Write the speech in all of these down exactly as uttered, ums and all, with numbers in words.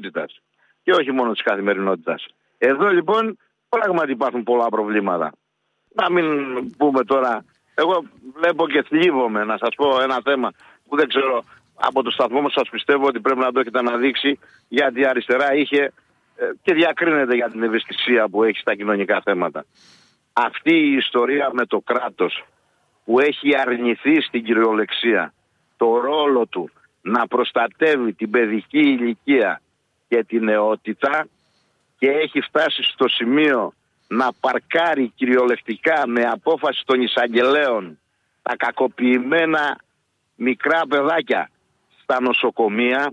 πραγματικότητας και όχι μόνο της καθημερινότητας. Εδώ λοιπόν πράγματι υπάρχουν πολλά προβλήματα. Να μην πούμε τώρα, εγώ βλέπω και θλίβομαι να σας πω ένα θέμα που δεν ξέρω, από το σταθμό μας σας πιστεύω ότι πρέπει να το έχετε αναδείξει, γιατί η αριστερά είχε και διακρίνεται για την ευαισθησία που έχει στα κοινωνικά θέματα. Αυτή η ιστορία με το κράτος που έχει αρνηθεί στην κυριολεξία το ρόλο του να προστατεύει την παιδική ηλικία και την νεότητα και έχει φτάσει στο σημείο να παρκάρει κυριολεκτικά με απόφαση των εισαγγελέων τα κακοποιημένα μικρά παιδάκια στα νοσοκομεία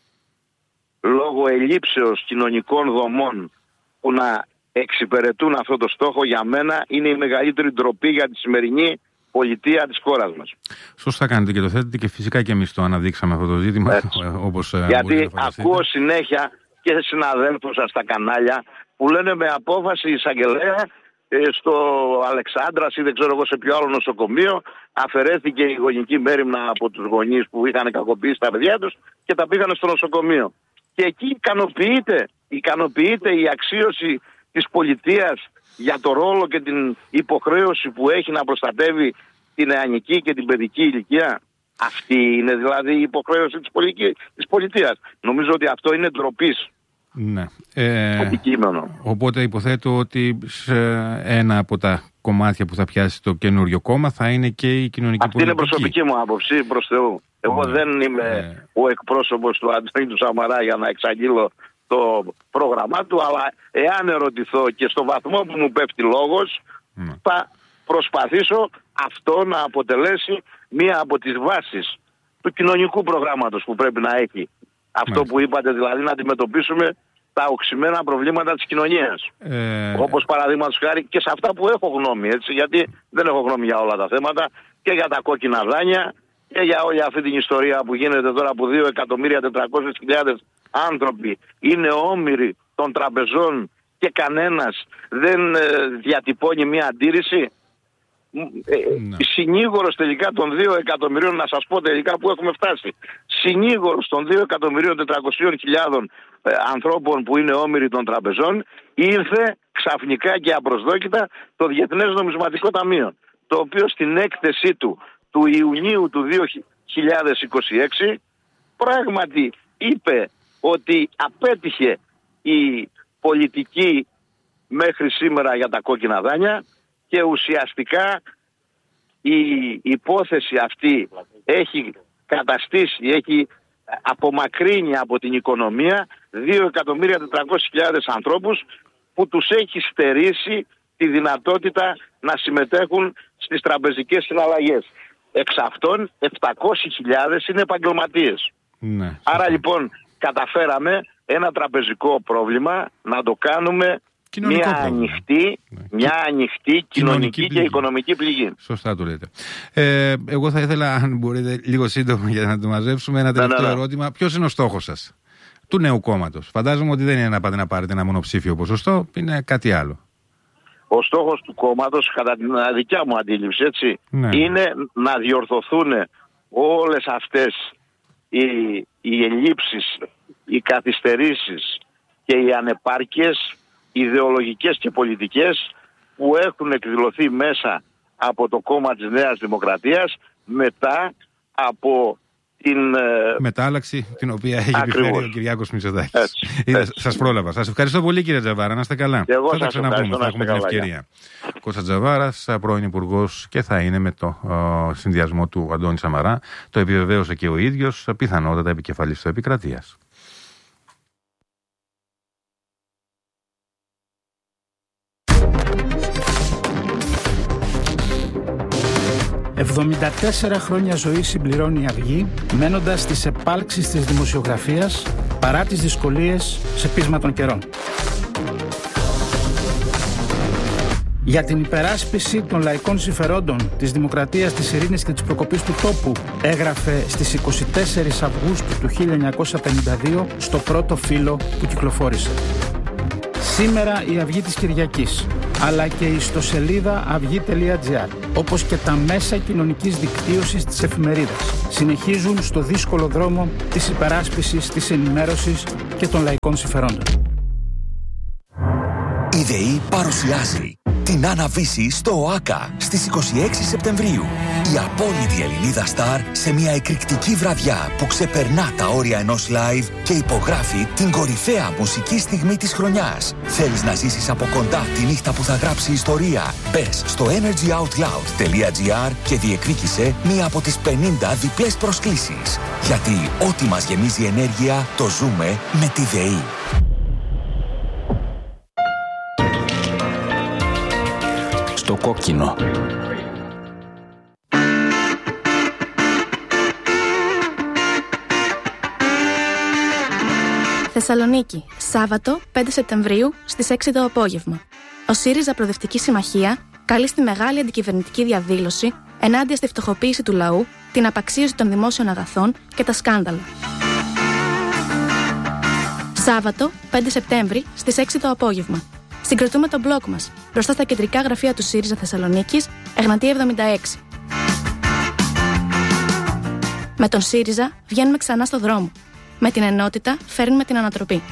λόγω ελλείψεως κοινωνικών δομών που να εξυπηρετούν αυτό το στόχο, για μένα είναι η μεγαλύτερη ντροπή για τη σημερινή πολιτεία της χώρας μας. Σωστά κάνετε και το θέτετε και φυσικά και εμείς το αναδείξαμε αυτό το ζήτημα. Όπως, γιατί ακούω συνέχεια και συναδέλφους σας στα κανάλια που λένε με απόφαση εισαγγελέα στο Αλεξάνδρας ή δεν ξέρω εγώ σε ποιο άλλο νοσοκομείο αφαιρέθηκε η γονική μέριμνα από τους γονείς που είχαν κακοποιήσει τα παιδιά τους και τα πήγανε στο νοσοκομείο. Και εκεί ικανοποιείται, ικανοποιείται η αξίωση της πολιτείας για το ρόλο και την υποχρέωση που έχει να προστατεύει την νεανική και την παιδική ηλικία. Αυτή είναι δηλαδή η υποχρέωση της, πολιτικής, της πολιτείας. Νομίζω ότι αυτό είναι ντροπής. Ναι. Ε, οπότε υποθέτω ότι σε ένα από τα κομμάτια που θα πιάσει το καινούριο κόμμα θα είναι και η κοινωνική αυτή πολιτική. Αυτή είναι προσωπική μου άποψη, προς Θεού. Εγώ ναι. δεν είμαι ε... ο εκπρόσωπος του Αντώνη του Σαμαρά για να εξαγγείλω το πρόγραμμά του, αλλά εάν ερωτηθώ και στο βαθμό που μου πέφτει λόγος, ναι. θα προσπαθήσω αυτό να αποτελέσει μία από τις βάσεις του κοινωνικού προγράμματος που πρέπει να έχει. Αυτό που είπατε, δηλαδή να αντιμετωπίσουμε τα οξυμένα προβλήματα της κοινωνίας. Ε... Όπως παραδείγματος χάρη και σε αυτά που έχω γνώμη, έτσι, γιατί δεν έχω γνώμη για όλα τα θέματα, και για τα κόκκινα δάνεια και για όλη αυτή την ιστορία που γίνεται τώρα που δύο εκατομμύρια τετρακόσιες χιλιάδες άνθρωποι είναι όμοιροι των τραπεζών και κανένας δεν ε, διατυπώνει μια αντίρρηση. Ε, συνήγορος τελικά των δύο εκατομμυρίων, να σας πω τελικά που έχουμε φτάσει, συνήγορος των δύο εκατομμυρίων τετρακοσίων χιλιάδων ε, ανθρώπων που είναι όμοιροι των τραπεζών ήρθε ξαφνικά και απροσδόκητα το Διεθνές Νομισματικό Ταμείο, το οποίο στην έκθεσή του του Ιουνίου του δύο χιλιάδες είκοσι έξι πράγματι είπε ότι απέτυχε η πολιτική μέχρι σήμερα για τα κόκκινα δάνεια και ουσιαστικά η υπόθεση αυτή έχει καταστήσει, έχει απομακρύνει από την οικονομία δύο εκατομμύρια τετρακόσιες χιλιάδες ανθρώπους που τους έχει στερήσει τη δυνατότητα να συμμετέχουν στις τραπεζικές συναλλαγές. Εξ αυτών επτακόσιες χιλιάδες είναι επαγγελματίες. Ναι, άρα λοιπόν καταφέραμε ένα τραπεζικό πρόβλημα να το κάνουμε κοινωνικό μια πρόβλημα. ανοιχτή, ναι. μια ανοιχτή κοινωνική, κοινωνική και οικονομική πληγή. Σωστά το λέτε. Ε, εγώ θα ήθελα, αν μπορείτε, λίγο σύντομα για να το μαζέψουμε, ένα τελευταίο ναι, ναι, ναι. ερώτημα. Ποιος είναι ο στόχος σας του νέου κόμματος? Φαντάζομαι ότι δεν είναι να πάτε να πάρετε ένα μονοψήφιο ποσοστό, είναι κάτι άλλο. Ο στόχος του κόμματος, κατά την δικιά μου αντίληψη, έτσι, ναι. είναι να διορθωθούν όλες αυτές οι, οι ελλείψεις, οι καθυστερήσεις και οι ανεπάρκειες ιδεολογικές και πολιτικές που έχουν εκδηλωθεί μέσα από το κόμμα της Νέας Δημοκρατίας μετά από την μετάλλαξη την οποία έχει επιφέρει ο Κυριάκος Μητσοτάκης. Σας πρόλαβα. Σας ευχαριστώ πολύ, κύριε Τζαβάρα. Να είστε καλά. Εγώ θα τα ξαναπούμε, θα έχουμε την ευκαιρία. Κώστας Τζαβάρας, πρώην Υπουργός, και θα είναι με το ο, συνδυασμό του Αντώνη Σαμαρά. Το επιβεβαίωσε και ο ίδιος, πιθανότατα επικεφαλής της Επικρατείας. εβδομήντα τέσσερα χρόνια ζωή συμπληρώνει η Αυγή, μένοντας στις επάλξεις της δημοσιογραφίας παρά τις δυσκολίες σε πείσμα των καιρών. Για την υπεράσπιση των λαϊκών συμφερόντων, της δημοκρατίας, της ειρήνης και της προκοπής του τόπου, έγραφε στις είκοσι τέσσερις Αυγούστου του χίλια εννιακόσια πενήντα δύο στο πρώτο φύλλο που κυκλοφόρησε. Σήμερα η Αυγή της Κυριακής, αλλά και η ιστοσελίδα αυγή τελεία τζι άρ όπως και τα μέσα κοινωνικής δικτύωσης της εφημερίδας, συνεχίζουν στο δύσκολο δρόμο της υπεράσπισης, της ενημέρωσης και των λαϊκών συμφερόντων. Η ΔΕΗ παρουσιάζει την Άννα Βύση στο ΟΑΚΑ στις είκοσι έξι Σεπτεμβρίου. Η απόλυτη Ελληνίδα στάρ σε μια εκρηκτική βραδιά που ξεπερνά τα όρια ενός live και υπογράφει την κορυφαία μουσική στιγμή της χρονιάς. Θέλεις να ζήσεις από κοντά τη νύχτα που θα γράψει ιστορία? Μπες στο energy out loud τελεία gr και διεκδίκησε μία από τις πενήντα διπλές προσκλήσεις. Γιατί ό,τι μας γεμίζει ενέργεια το ζούμε με τη ΔΕΗ. Στο κόκκινο. Θεσσαλονίκη, Σάββατο πέντε Σεπτεμβρίου στις έξι το απόγευμα. Ο ΣΥΡΙΖΑ Προοδευτική Συμμαχία καλεί στη μεγάλη αντικυβερνητική διαδήλωση ενάντια στη φτωχοποίηση του λαού, την απαξίωση των δημόσιων αγαθών και τα σκάνδαλα. Σάββατο πέντε Σεπτέμβρη στις έξι το απόγευμα. Συγκροτούμε τον μπλοκ μας μπροστά στα κεντρικά γραφεία του ΣΥΡΙΖΑ Θεσσαλονίκης, Εγνατία εβδομήντα έξι. Με τον ΣΥΡΙΖΑ βγαίνουμε ξανά στο δρόμο. Με την ενότητα φέρνουμε την ανατροπή.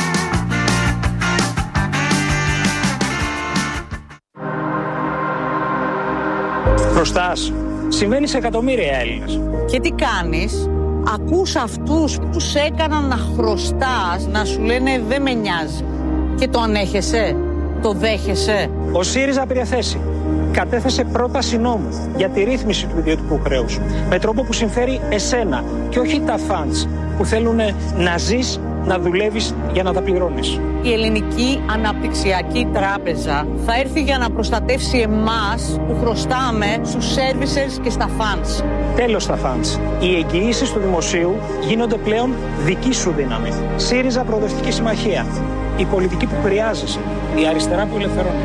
Χρωστάς. Συμβαίνει σε εκατομμύρια Έλληνες. Και τι κάνεις? Ακούς αυτούς που σε έκαναν να χρωστάς να σου λένε δεν με νοιάζει. Και το ανέχεσαι, το δέχεσαι. Ο ΣΥΡΙΖΑ πήρε θέση. Κατέθεσε πρόταση νόμου για τη ρύθμιση του ιδιωτικού χρέους. Με τρόπο που συμφέρει εσένα και όχι τα φαντς που θέλουν να ζεις, να δουλεύεις για να τα πληρώνεις. Η Ελληνική Αναπτυξιακή Τράπεζα θα έρθει για να προστατεύσει εμάς που χρωστάμε στους services και στα funds. Τέλος στα funds. Οι εγγυήσεις του δημοσίου γίνονται πλέον δική σου δύναμη. ΣΥΡΙΖΑ Προοδευτική Συμμαχία. Η πολιτική που χρειάζεσαι. Η αριστερά που ελευθερώνει.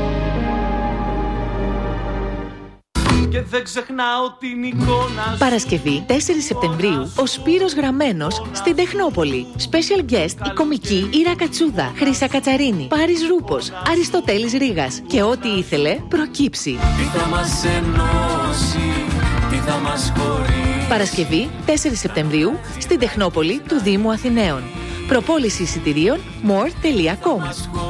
Και δεν ξεχνάω την εικόνα. Παρασκευή τέσσερις Σεπτεμβρίου, ο Σπύρος Γραμμένος στην Τεχνόπολη. Special guest η κομική Ήρα Κατσούδα, Χρύσα Κατσαρίνη, Πάρης Ρούπος, Αριστοτέλης Ρήγας και ό,τι ήθελε προκύψει. Τι θα μας ενώσει, τι θα μας χωρίσει. Παρασκευή τέσσερις Σεπτεμβρίου στην Τεχνόπολη του Δήμου Αθηναίων. Προπόληση εισιτηρίων more τελεία com.